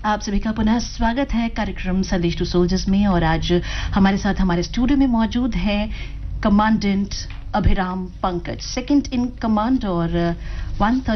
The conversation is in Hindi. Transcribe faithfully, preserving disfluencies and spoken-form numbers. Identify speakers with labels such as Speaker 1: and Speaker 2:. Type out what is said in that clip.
Speaker 1: आप सभी का पुनः स्वागत है कार्यक्रम संदेश टू सोल्जर्स में। और आज हमारे साथ हमारे स्टूडियो में मौजूद है commandant Abhiram Pankaj, second in command और वन